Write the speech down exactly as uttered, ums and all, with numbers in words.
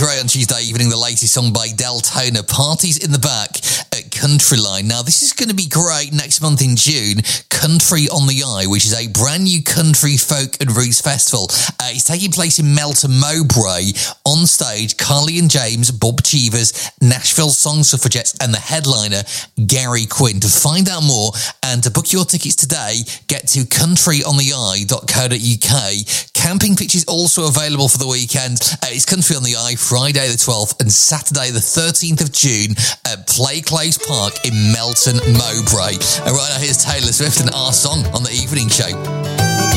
great on Tuesday evening, the latest song by Deltona, Parties in the Back at Countryline. Now, this is going to be great next month in June, Country on the Eye, which is a brand new country, folk and roots festival. Uh, it's taking place in Melton Mowbray. On stage, Carly and James, Bob Cheevers, Nashville Song Suffragettes, and the headliner, Gary Quinn. To find out more and to book your tickets today, get to country on the eye dot co dot uk. Camping pitches also available for the weekend. Uh, it's Country on the Eye, Friday the twelfth and Saturday the thirteenth of June at Play Close Park in Melton Mowbray. And right now, here's Taylor Swift and Our Song on the Evening Show.